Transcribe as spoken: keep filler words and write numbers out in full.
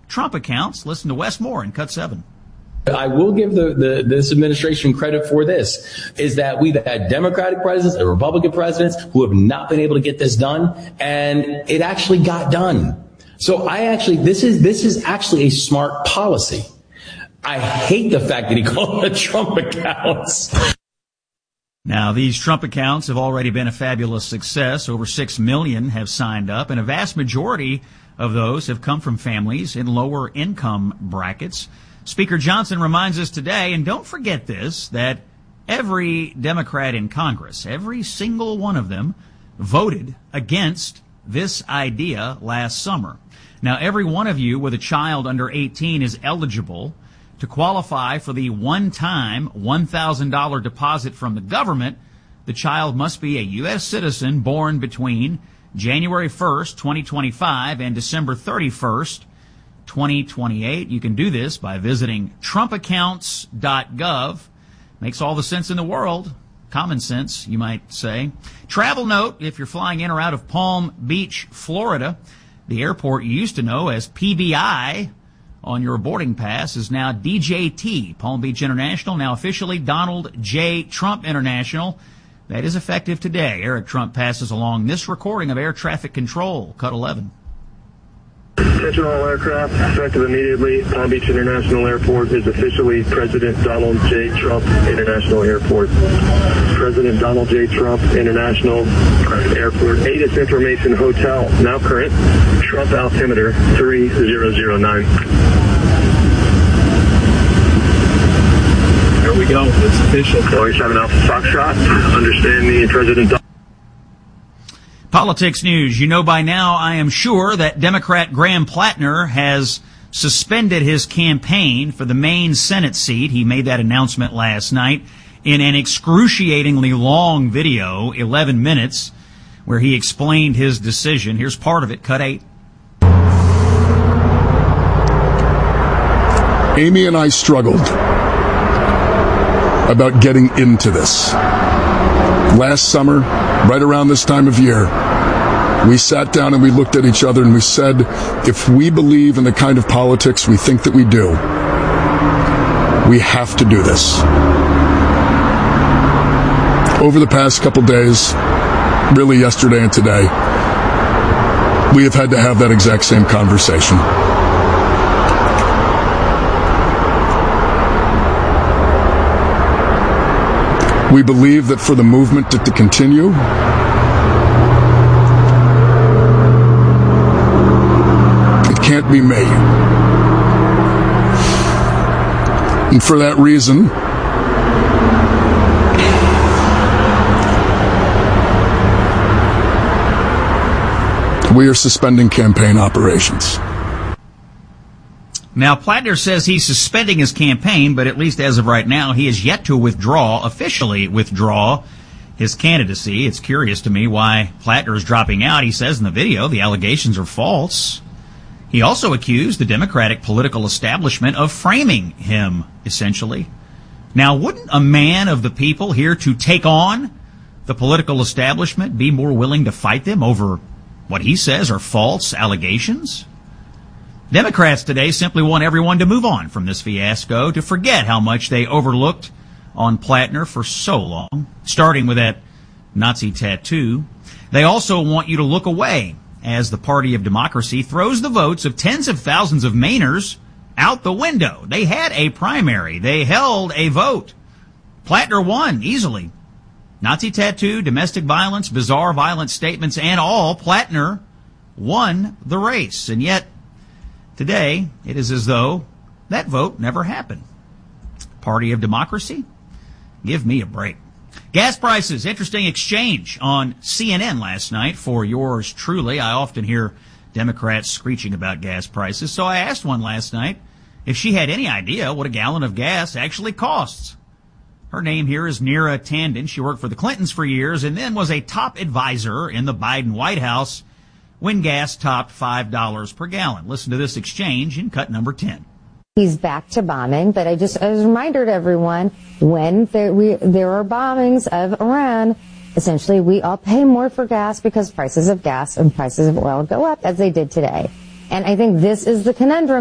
Trump accounts. Listen to Wes Moore in Cut seven. I will give the, the this administration credit for this, is that we've had Democratic presidents and Republican presidents who have not been able to get this done, and it actually got done. So I actually, this is this is actually a smart policy. I hate the fact that he called it Trump accounts. Now, these Trump accounts have already been a fabulous success. Over six million have signed up, and a vast majority of those have come from families in lower income brackets. Speaker Johnson reminds us today, and don't forget this, that every Democrat in Congress, every single one of them, voted against this idea last summer. Now, every one of you with a child under eighteen is eligible to qualify for the one-time one thousand dollars deposit from the government. The child must be a U S citizen born between January first, twenty twenty-five and December thirty-first, twenty twenty-eight. You can do this by visiting trump accounts dot gov. Makes all the sense in the world. Common sense, you might say. Travel note, if you're flying in or out of Palm Beach, Florida, the airport you used to know as P B I on your boarding pass is now D J T, Palm Beach International, now officially Donald J. Trump International. That is effective today. Eric Trump passes along this recording of air traffic control. Cut eleven. Attention all aircraft, effective immediately. Palm Beach International Airport is officially President Donald J. Trump International Airport. President Donald J. Trump International Airport. ATIS Information Hotel, now current. Trump altimeter three zero zero nine. Here we go. It's official. Boeing seven Alpha Foxtrot. Understand me, President Donald. Politics news. You know by now, I am sure, that Democrat Graham Plattner has suspended his campaign for the Maine Senate seat. He made that announcement last night in an excruciatingly long video, eleven minutes, where he explained his decision. Here's part of it, cut eight. Amy and I struggled about getting into this. Last summer, right around this time of year, we sat down and we looked at each other and we said, if we believe in the kind of politics we think that we do, we have to do this. Over the past couple days, really yesterday and today, we have had to have that exact same conversation. We believe that for the movement to, to continue, it can't be me. And for that reason, we are suspending campaign operations. Now, Plattner says he's suspending his campaign, but at least as of right now, he is yet to withdraw, officially withdraw his candidacy. It's curious to me why Plattner is dropping out. He says in the video the allegations are false. He also accused the Democratic political establishment of framing him, essentially. Now, wouldn't a man of the people here to take on the political establishment be more willing to fight them over what he says are false allegations? Democrats today simply want everyone to move on from this fiasco, to forget how much they overlooked on Plattner for so long, starting with that Nazi tattoo. They also want you to look away as the Party of Democracy throws the votes of tens of thousands of Mainers out the window. They had a primary. They held a vote. Plattner won easily. Nazi tattoo, domestic violence, bizarre violent statements, and all, Plattner won the race. And yet, today, it is as though that vote never happened. Party of Democracy? Give me a break. Gas prices, interesting exchange on C N N last night for yours truly. I often hear Democrats screeching about gas prices, so I asked one last night if she had any idea what a gallon of gas actually costs. Her name here is Neera Tanden. She worked for the Clintons for years and then was a top advisor in the Biden White House when gas topped five dollars per gallon. Listen to this exchange in cut number ten. He's back to bombing, but I just, as a reminder to everyone, when there, we, there are bombings of Iran, essentially we all pay more for gas because prices of gas and prices of oil go up, as they did today. And I think this is the conundrum.